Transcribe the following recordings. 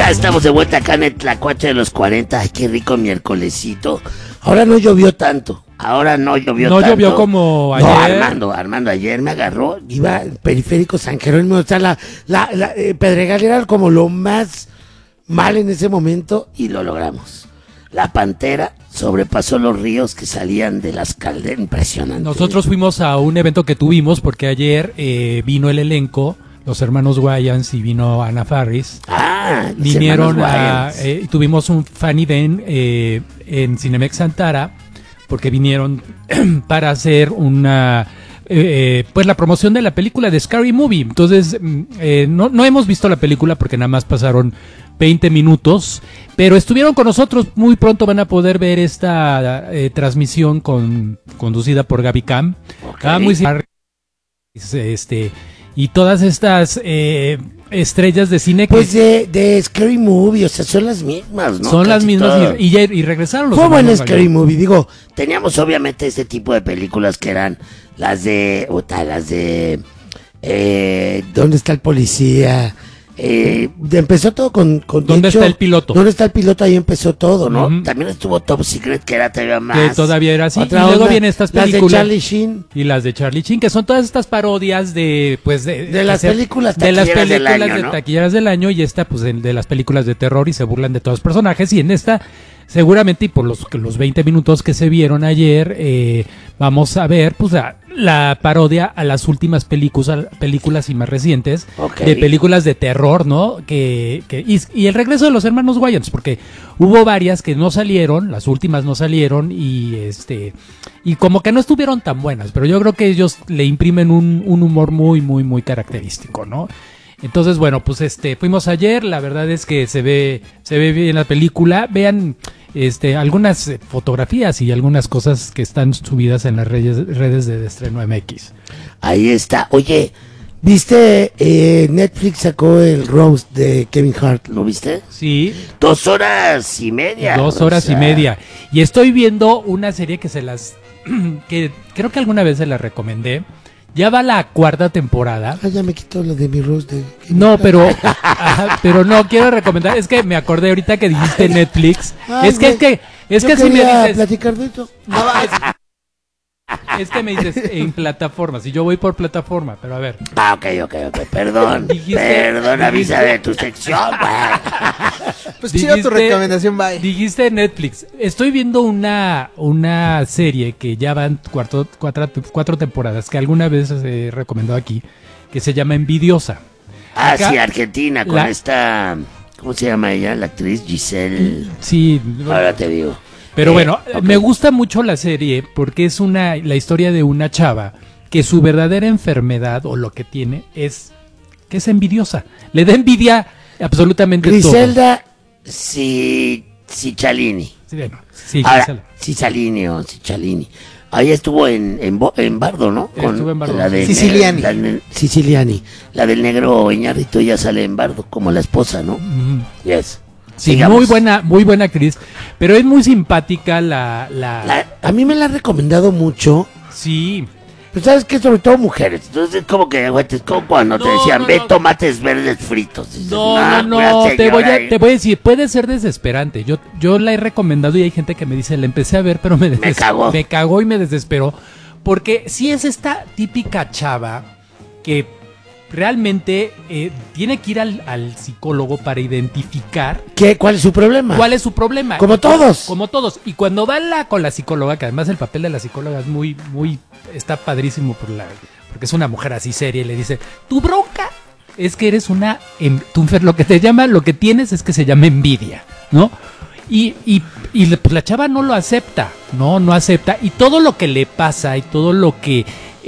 Ya estamos de vuelta acá en el Tlacuache de los 40. Ay, qué rico miércolesito. Ahora no llovió tanto. No llovió como ayer. No, Armando, ayer me agarró. Iba en Periférico San Jerónimo. O sea, Pedregal era como lo más mal en ese momento y lo logramos. La Pantera sobrepasó los ríos que salían de las calderas. Impresionante. Nosotros fuimos a un evento que tuvimos porque ayer vino el elenco, los hermanos Wayans, y vino Ana Faris. Vinieron tuvimos un fan event en Cinemex Santara porque vinieron para hacer una pues la promoción de la película de Scary Movie. Entonces no hemos visto la película porque nada más pasaron 20 minutos, pero estuvieron con nosotros. Muy pronto van a poder ver esta transmisión conducida por Gaby Cam. Muy y todas estas estrellas de cine que pues de Scary Movie, o sea, son las mismas, ¿no? Son las mismas y regresaron los Fue buen Scary Movie, digo, teníamos obviamente este tipo de películas que eran las de ¿dónde está el policía? Empezó todo con ¿Dónde está el piloto? ¿Dónde está el piloto? Ahí empezó todo, ¿no? También estuvo Top Secret, que era todavía más. Que todavía era así. Y luego vienen estas películas. Las de Charlie Sheen. Y las de Charlie Sheen, que son todas estas parodias de las películas taquilleras del año, ¿no? Taquilleras del año, y esta, pues, de las películas de terror, y se burlan de todos los personajes. Y en esta, seguramente, y por los 20 minutos que se vieron ayer, vamos a ver, pues, la parodia a las últimas películas y más recientes de películas de terror, ¿no? Y el regreso de los hermanos Wayans, porque hubo varias que no salieron, las últimas no salieron, y como que no estuvieron tan buenas, pero yo creo que ellos le imprimen un humor muy, muy, muy característico, ¿no? Entonces, bueno, pues fuimos ayer, la verdad es que se ve bien la película. Vean algunas fotografías y algunas cosas que están subidas en las redes de Estreno MX. Ahí está. Oye, ¿viste? Netflix sacó el roast de Kevin Hart, ¿lo viste? Sí. 2 horas y media. 2 horas y media. Y estoy viendo una serie que creo que alguna vez se la recomendé. Ya va la 4ª temporada. Ya me quitó lo de mi roast de Kevin No, Hart. pero no, quiero recomendar. Es que me acordé ahorita que dijiste Netflix. Es que si me dices platicar de esto. Es que me dices en plataformas, y yo voy por plataforma, pero a ver. Ok, perdón. Perdón, avisa de tu sección, güey. Pues chido tu recomendación, bye. Dijiste Netflix. Estoy viendo una serie que ya van 4 temporadas, que alguna vez he recomendado aquí, que se llama Envidiosa. Sí, Argentina, con esta... ¿Cómo se llama ella? La actriz Giselle. Sí. Ahora te digo. Pero bueno, me gusta mucho la serie porque es la historia de una chava que su verdadera enfermedad, o lo que tiene, es que es envidiosa. Le da envidia absolutamente Griselda todo. Cicciolini. Sí, bueno, sí, Griselda. Cicciolini. Ahí estuvo en Bardo, ¿no? Estuvo en Bardo. La de Siciliani. La del negro Iñárritu, ya sale en Bardo, como la esposa, ¿no? Yes. Sí, muy buena actriz, pero es muy simpática a mí me la ha recomendado mucho. Sí. Pero sabes que sobre todo mujeres. Entonces es como que, güey, es como cuando te decían, ve tomates verdes fritos. Dices, no, te voy a decir, puede ser desesperante. Yo la he recomendado y hay gente que me dice, la empecé a ver, pero me cagó y me desesperó. Porque sí es esta típica chava que realmente tiene que ir al psicólogo para identificar ¿cuál es su problema? Como todos. Y cuando va con la psicóloga, que además el papel de la psicóloga es muy, muy, está padrísimo porque es una mujer así seria, y le dice, tu bronca es que eres lo que tienes es que se llama envidia, ¿no? Y pues la chava no lo acepta, no acepta, y todo lo que le pasa y todo lo que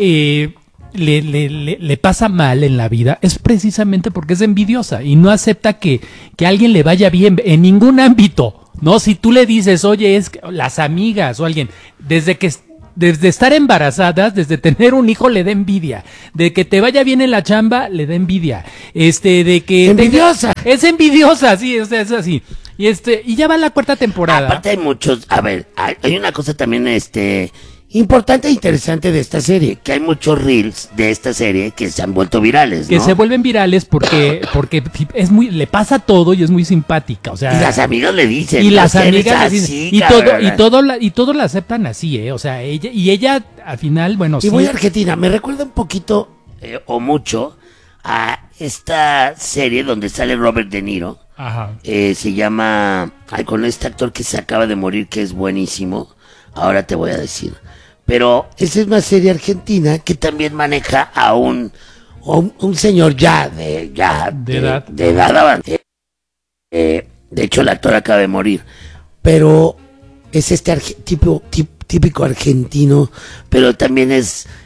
le pasa mal en la vida es precisamente porque es envidiosa y no acepta que a alguien le vaya bien en ningún ámbito, ¿no? Si tú le dices, oye, es que las amigas o alguien, desde estar embarazadas, desde tener un hijo, le da envidia. De que te vaya bien en la chamba, le da envidia. De que... ¡Envidiosa! Es envidiosa, sí, o sea, es así. Y ya va la 4ª temporada. Aparte hay muchos, a ver, hay una cosa también, importante e interesante de esta serie, que hay muchos reels de esta serie que se han vuelto virales, ¿no? Que se vuelven virales porque es muy, le pasa todo y es muy simpática, o sea. Y las amigas le dicen. Y las amigas le así, dicen, y todo la aceptan así, o sea, ella al final, bueno, y voy a Argentina, me recuerda un poquito o mucho a esta serie donde sale Robert De Niro. Ajá. Se llama, con este actor que se acaba de morir, que es buenísimo, ahora te voy a decir. Pero esa es una serie argentina que también maneja a un señor de edad avanzada. De hecho, el actor acaba de morir. Pero es este típico argentino, pero también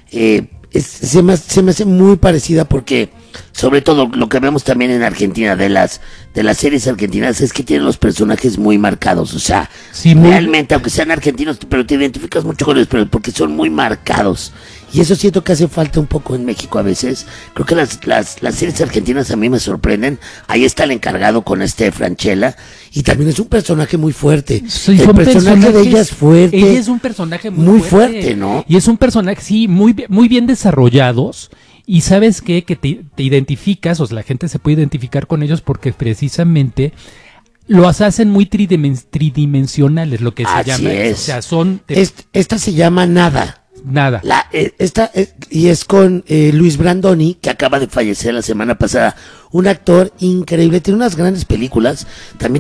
se me hace muy parecida porque, sobre todo, lo que vemos también en Argentina de las series argentinas es que tienen los personajes muy marcados, o sea, sí, realmente, aunque sean argentinos, pero te identificas mucho con ellos, porque son muy marcados. Y eso siento que hace falta un poco en México a veces. Creo que las series argentinas a mí me sorprenden. Ahí está el encargado con Franchella. Y también es un personaje muy fuerte. Sí, el personaje de ella es fuerte. Ella es un personaje muy fuerte, ¿no? Y es un personaje, sí, muy bien desarrollados. Y sabes qué, que te identificas, o sea, la gente se puede identificar con ellos porque precisamente los hacen muy tridimensionales, lo que se llama. Es. O sea, son... Esta se llama Nada. Y es con Luis Brandoni, que acaba de fallecer la semana pasada, un actor increíble, tiene unas grandes películas, también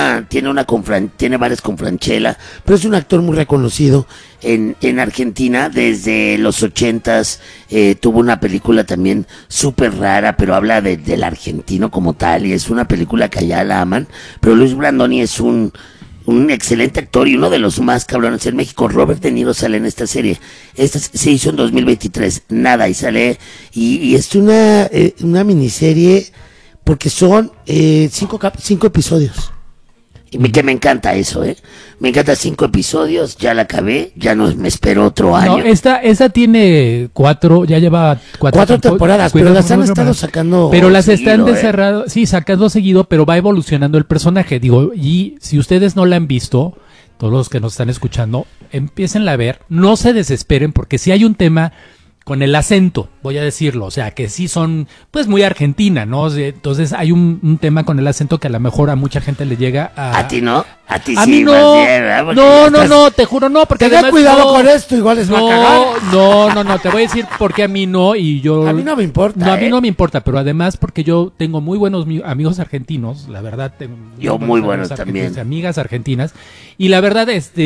tiene varias con Franchella, pero es un actor muy reconocido en Argentina desde los 80s. Tuvo una película también súper rara, pero habla del argentino como tal, y es una película que allá la aman. Pero Luis Brandoni es un excelente actor y uno de los más cabrones en México. Robert De Niro sale en esta serie. Esta se hizo en 2023, Nada, y sale, y es una miniserie porque son 5 episodios. Y que me encanta eso, me encanta 5 episodios, ya la acabé, ya no me espero otro año. No, esta tiene 4, ya lleva 4 temporadas, pero las han estado sacando. Pero las están descerrando, sí, sacando seguido, pero va evolucionando el personaje, digo, y si ustedes no la han visto, todos los que nos están escuchando, empiecenla a ver, no se desesperen, porque si hay un tema con el acento, voy a decirlo, o sea, que sí son, pues, muy argentina, ¿no? Entonces hay un tema con el acento que a lo mejor a mucha gente le llega a... ¿A ti no? A ti a sí, mí no, más bien, ¿verdad? no, te juro no, porque ten además cuidado con esto, igual les va a cagar. No, te voy a decir por qué a mí no, y yo... A mí no me importa, No, a mí no me importa, pero además porque yo tengo muy buenos amigos argentinos, la verdad, tengo yo muy buenos también. Amigas argentinas, y la verdad,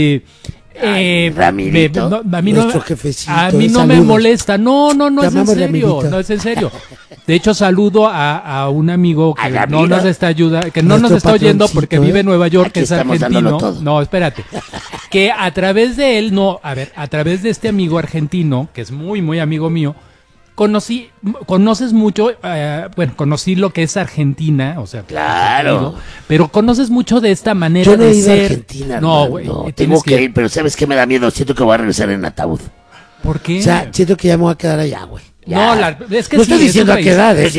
Ramirito, a mí nuestro jefecito, a mí no me molesta, no es en serio, Ramirito. no es en serio. De hecho, saludo a un amigo que no nos está ayudando, que no Nuestro nos está oyendo patroncito, porque vive en Nueva York, aquí que es estamos dándolo argentino. todo. No, espérate. Que a través de él, a través de este amigo argentino, que es muy, muy amigo mío, conoces mucho, conocí lo que es Argentina, o sea, claro, pero conoces mucho de esta manera yo no de he ido ser. a Argentina, no, güey, tengo que ir, pero ¿sabes qué me da miedo? Siento que voy a regresar en ataúd. ¿Por qué? O sea, siento que ya me voy a quedar allá, güey. No, es que no sí, estoy diciendo a qué edad, es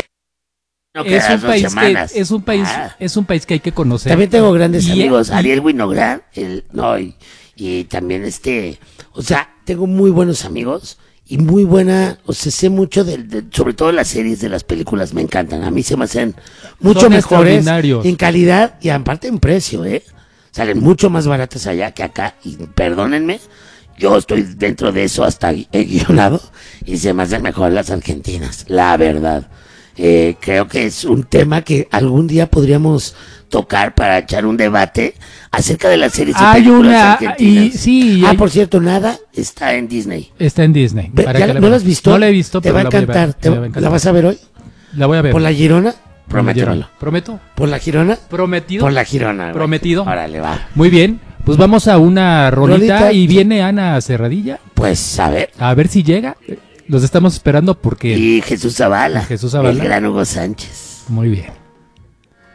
un país que hay que conocer. También tengo grandes amigos, Ariel Winograd, y también o sea, tengo muy buenos amigos y muy buena, o sea, sé mucho sobre todo las series de las películas, me encantan, a mí se me hacen mucho Son mejores en calidad y aparte en precio, salen mucho más baratas allá que acá, y perdónenme, yo estoy dentro de eso hasta guionado y se me hacen mejor las argentinas, la verdad. Creo que es un tema que algún día podríamos tocar para echar un debate acerca de las series y películas argentinas. Por cierto, Nada está en Disney. Está en Disney. ¿No la has visto? No la he visto, te va a encantar. ¿La vas a ver hoy? La voy a ver. ¿Por la Girona? Prométemelo. ¿Prometo? ¿Por la Girona? ¿Prometido? Por la Girona. Güey. ¿Prometido? Órale, va. Muy bien. Pues vamos a una rolita y viene Ana Cerradilla. Pues a ver si llega. Los estamos esperando porque... Y Jesús Zavala. El gran Hugo Sánchez. Muy bien.